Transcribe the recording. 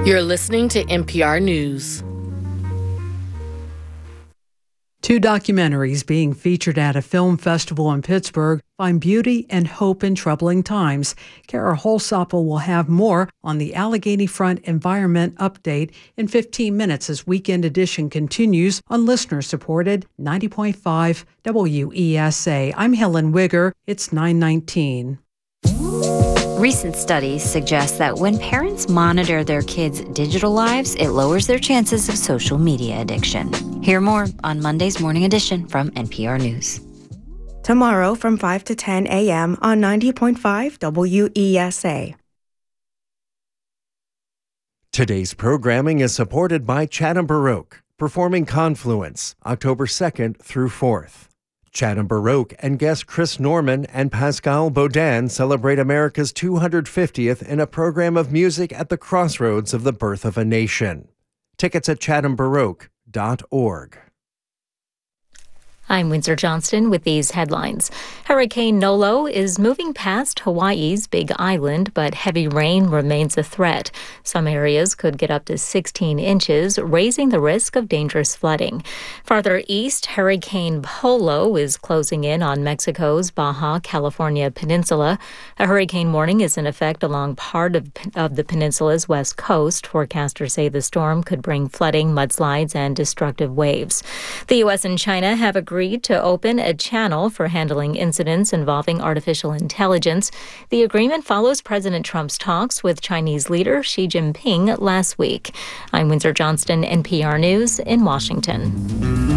You're listening to NPR News. 2 documentaries being featured at a film festival in Pittsburgh find beauty and hope in troubling times. Kara Holsapple will have more on the Allegheny Front Environment Update in 15 minutes as Weekend Edition continues on listener-supported 90.5 WESA. I'm Helen Wigger. It's 9:19. Recent studies suggest that when parents monitor their kids' digital lives, it lowers their chances of social media addiction. Hear more on Monday's Morning Edition from NPR News. Tomorrow from 5 to 10 a.m. on 90.5 WESA. Today's programming is supported by Chatham Baroque, performing Confluence, October 2nd through 4th. Chatham Baroque and guest Chris Norman and Pascal Baudin celebrate America's 250th in a program of music at the crossroads of the birth of a nation. Tickets at chathambaroque.org. I'm Windsor Johnston with these headlines. Hurricane Nolo is moving past Hawaii's Big Island, but heavy rain remains a threat. Some areas could get up to 16 inches, raising the risk of dangerous flooding. Farther east, Hurricane Polo is closing in on Mexico's Baja California peninsula. A hurricane warning is in effect along part of the peninsula's west coast. Forecasters say the storm could bring flooding, mudslides, and destructive waves. The U.S. and China have agreed to open a channel for handling incidents involving artificial intelligence. The agreement follows President Trump's talks with Chinese leader Xi Jinping last week. I'm Windsor Johnston, NPR News in Washington.